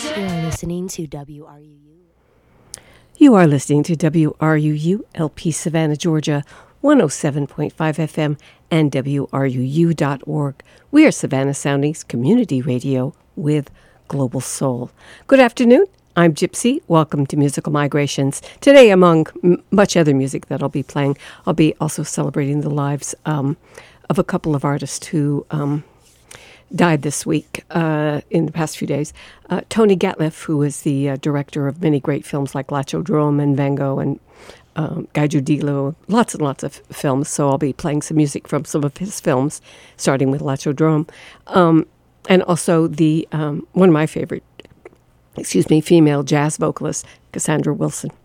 You are listening to WRUU. You are listening to WRUU, LP Savannah, Georgia, 107.5 FM and WRUU.org. We are Savannah Sounding's community radio with Global Soul. Good afternoon. I'm Gypsy. Welcome to Musical Migrations. Today, among much other music that I'll be playing, I'll be also celebrating the lives of a couple of artists who died this week, in the past few days. Tony Gatliff, who is the director of many great films like Lachodrome and Van Gogh and Gaiju Dilo, lots and lots of films. So I'll be playing some music from some of his films, starting with Lachodrome. And also the one of my favorite, female jazz vocalists, Cassandra Wilson.